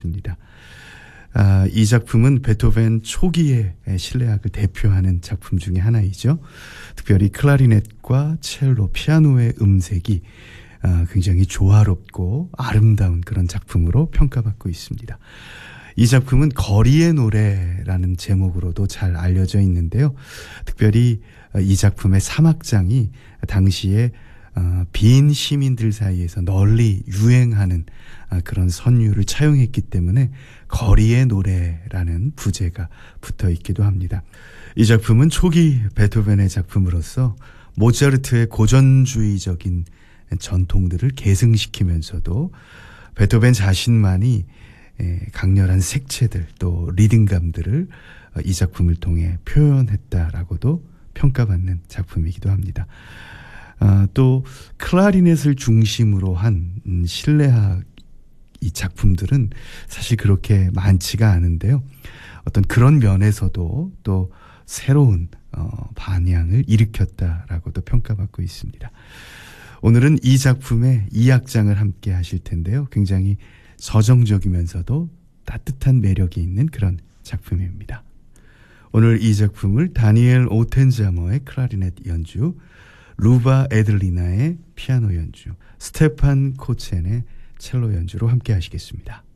입니다. 이 작품은 베토벤 초기의 실내악을 대표하는 작품 중에 하나이죠. 특별히 클라리넷과 첼로, 피아노의 음색이 굉장히 조화롭고 아름다운 그런 작품으로 평가받고 있습니다. 이 작품은 거리의 노래라는 제목으로도 잘 알려져 있는데요. 특별히 이 작품의 3악장이 당시에 빈 시민들 사이에서 널리 유행하는 그런 선율을 차용했기 때문에 거리의 노래라는 부제가 붙어 있기도 합니다. 이 작품은 초기 베토벤의 작품으로서 모차르트의 고전주의적인 전통들을 계승시키면서도 베토벤 자신만이 강렬한 색채들 또 리듬감들을 이 작품을 통해 표현했다라고도 평가받는 작품이기도 합니다. 또 클라리넷을 중심으로 한 실내악 이 작품들은 사실 그렇게 많지가 않은데요. 어떤 그런 면에서도 또 새로운 반향을 일으켰다라고도 평가받고 있습니다. 오늘은 이 작품의 2악장을 함께 하실 텐데요. 굉장히 서정적이면서도 따뜻한 매력이 있는 그런 작품입니다. 오늘 이 작품을 다니엘 오텐자머의 클라리넷 연주, 루바 에들리나의 피아노 연주, 스테판 코첸의 첼로 연주로 함께 하시겠습니다.